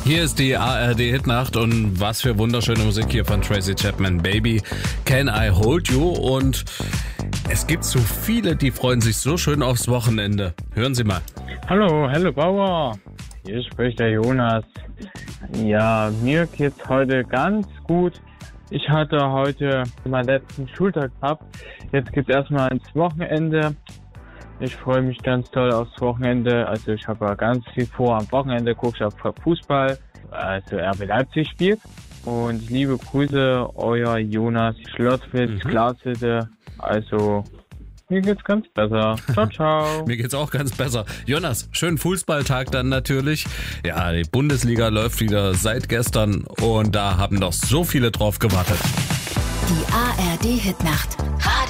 Hier ist die ARD-Hitnacht und was für wunderschöne Musik hier von Tracy Chapman. Baby, Can I Hold You? Und es gibt so viele, die freuen sich so schön aufs Wochenende. Hören Sie mal. Hallo, Bauer. Hier spricht der Jonas. Ja, mir geht's heute ganz gut. Ich hatte heute meinen letzten Schultag gehabt. Jetzt geht's erstmal ins Wochenende. Ich freue mich ganz toll aufs Wochenende. Also ich habe ja ganz viel vor. Am Wochenende gucke ich auf Fußball, also RB Leipzig spielt. Und liebe Grüße, euer Jonas Schlottwitz-Glashütte. Also mir geht's ganz besser. Ciao, ciao. Mir geht's auch ganz besser. Jonas, schönen Fußballtag dann natürlich. Ja, die Bundesliga läuft wieder seit gestern und da haben noch so viele drauf gewartet. Die ARD-Hitnacht.